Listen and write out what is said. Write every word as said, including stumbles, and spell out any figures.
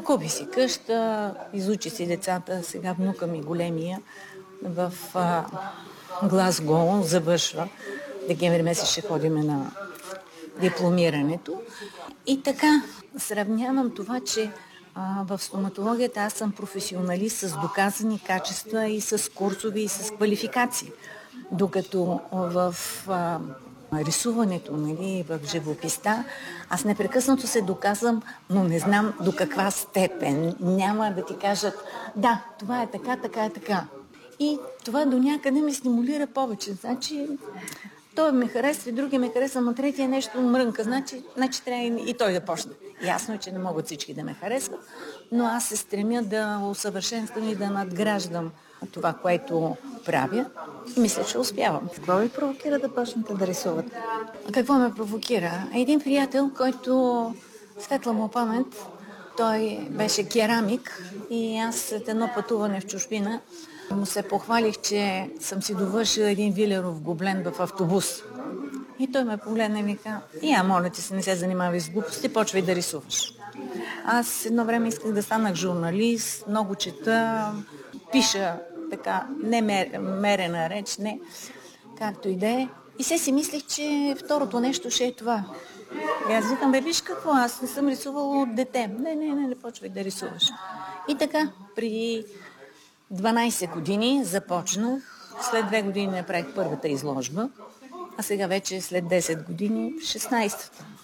Купи си къща, изучи си децата, сега внука ми големия в а, Глазго завършва. Декември месец ще ходим на дипломирането. И така, сравнявам това, че а, в стоматологията аз съм професионалист с доказани качества и с курсове и с квалификации. Докато в а, рисуването, нали, в живописта, аз непрекъснато се доказвам, но не знам до каква степен. Няма да ти кажат, да, това е така, така е така. И това до някъде ме стимулира повече. Значи, той ме харесва, и другия ме харесва, но третия нещо мрънка. Значи, значи трябва и той да почне. Ясно е, че не могат всички да ме харесват, но аз се стремя да усъвършенствам и да надграждам това, което правя. И мисля, че успявам. Какво ви провокира да почнете да рисувате? А какво ме провокира? Един приятел, който светла му памет, той беше керамик и аз след едно пътуване в чужбина му се похвалих, че съм си довършила един вилеров гоблен в автобус. И той ме погледна и ми каза, я, моля ти се, не се занимавай с глупости, почвай да рисуваш. Аз едно време исках да станах журналист, много чета, пиша така, не мер, мерена реч, не, както и да е. И се си мислих, че второто нещо ще е това. И аз викам, бе, виж какво, аз не съм рисувала от дете. Не, не, не, не почвай да рисуваш. И така, преди дванайсет години започнах, след две години направих първата изложба, а сега вече след десет години шестнайсета.